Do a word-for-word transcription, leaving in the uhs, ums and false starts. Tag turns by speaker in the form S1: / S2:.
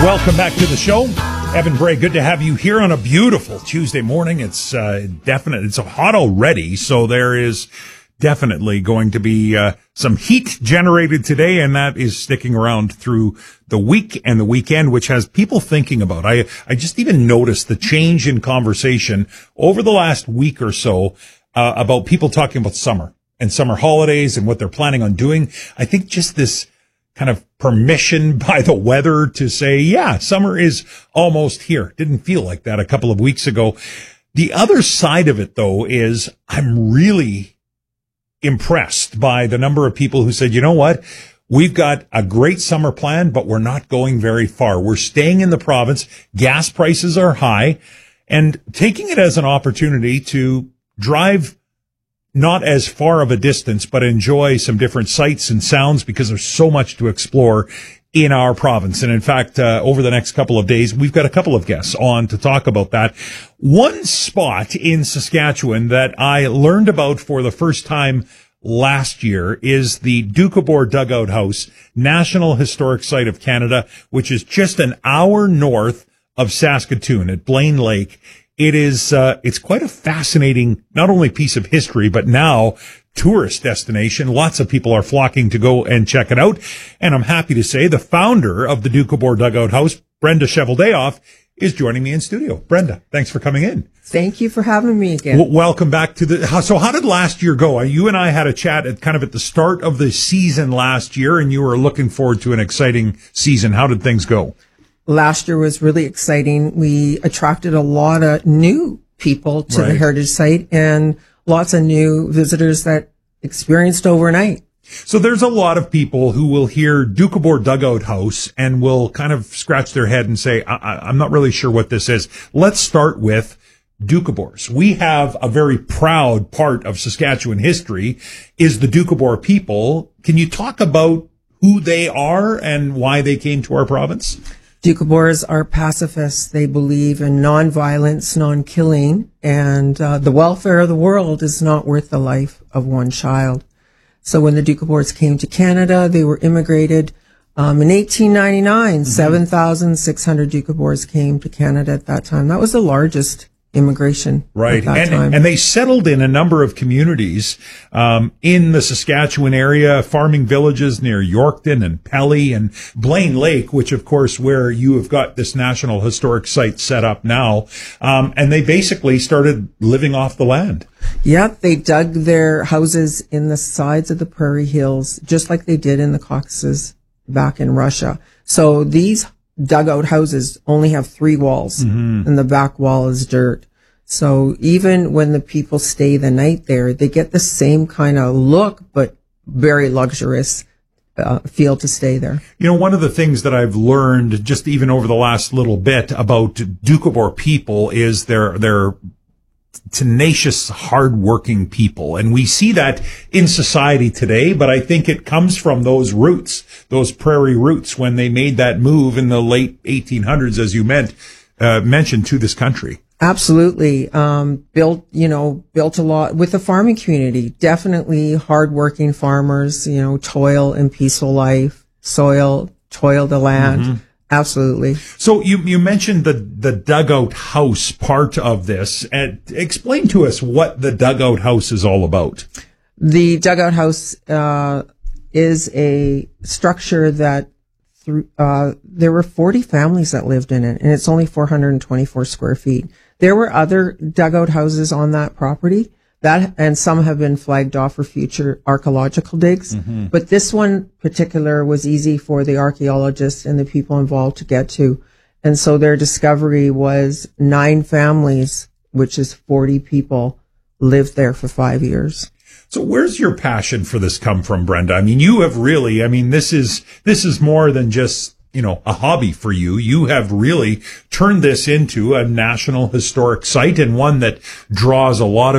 S1: Welcome back to the show. Evan Bray, good to have you here on a beautiful Tuesday morning. It's uh, definite. It's hot already, so there is definitely going to be uh, some heat generated today, and that is sticking around through the week and the weekend, which has people thinking about. I I just even noticed the change in conversation over the last week or so uh, about people talking about summer and summer holidays and what they're planning on doing. I think just this kind of permission by the weather to say, yeah, summer is almost here. Didn't feel like that a couple of weeks ago. The other side of it, though, is I'm really impressed by the number of people who said, you know what? We've got a great summer plan, but we're not going very far. We're staying in the province. Gas prices are high, and taking it as an opportunity to drive not as far of a distance, but enjoy some different sights and sounds, because there's so much to explore in our province. And in fact, uh, over the next couple of days, we've got a couple of guests on to talk about that. One spot in Saskatchewan that I learned about for the first time last year is the Doukhobor Dugout House, National Historic Site of Canada, which is just an hour north of Saskatoon at Blaine Lake. It is, uh, it's quite a fascinating, not only piece of history, but now tourist destination. Lots of people are flocking to go and check it out. And I'm happy to say the founder of the Doukhobor Dugout House, Brenda Cheveldayoff, is joining me in studio. Brenda, thanks for coming in.
S2: Thank you for having me again.
S1: W- welcome back to the, so how did last year go? You and I had a chat at kind of at the start of the season last year, and you were looking forward to an exciting season. How did things go?
S2: Last year was really exciting. We attracted a lot of new people to
S1: Right.
S2: the Heritage Site, and lots of new visitors that experienced overnight.
S1: So there's a lot of people who will hear Doukhobor Dugout House and will kind of scratch their head and say, I- I- I'm not really sure what this is. Let's start with Doukhobors. We have a very proud part of Saskatchewan history is the Doukhobor people. Can you talk about who they are and why they came to our province?
S2: Doukhobors are pacifists. They believe in non-violence, non-killing, and uh, the welfare of the world is not worth the life of one child. So when the Doukhobors came to Canada, they were immigrated um, in eighteen ninety-nine. Mm-hmm. seven thousand six hundred Doukhobors came to Canada at that time. That was the largest immigration
S1: right.
S2: at that
S1: and,
S2: time.
S1: And they settled in a number of communities um, in the Saskatchewan area, farming villages near Yorkton and Pelly and Blaine Lake, which, of course, where you have got this National Historic Site set up now. Um, and they basically started living off the land.
S2: Yeah, they dug their houses in the sides of the prairie hills, just like they did in the Caucasus back in Russia. So these dugout houses only have three walls, mm-hmm. and the back wall is dirt. So even when the people stay the night there, they get the same kind of look, but very luxurious uh, feel to stay there.
S1: You know, one of the things that I've learned just even over the last little bit about Doukhobor people is they're, they're tenacious, hardworking people. And we see that in society today, but I think it comes from those roots, those prairie roots when they made that move in the late eighteen hundreds, as you meant, uh, mentioned, to this country.
S2: Absolutely. Um, built, you know, built a lot with the farming community. Definitely hardworking farmers, you know, toil and peaceful life, soil, toil the land. Mm-hmm. Absolutely.
S1: So you, you mentioned the, the dugout house part of this. And explain to us what the dugout house is all about.
S2: The dugout house, uh, is a structure that through, uh, there were forty families that lived in it, and it's only four hundred twenty-four square feet. There were other dugout houses on that property that, and some have been flagged off for future archaeological digs. Mm-hmm. But this one particular was easy for the archaeologists and the people involved to get to. And so their discovery was nine families, which is forty people, lived there for five years.
S1: So where's your passion for this come from, Brenda? I mean, you have really, I mean, this is, this is more than just, you know, a hobby for you. You have really turned this into a National Historic Site, and one that draws a lot of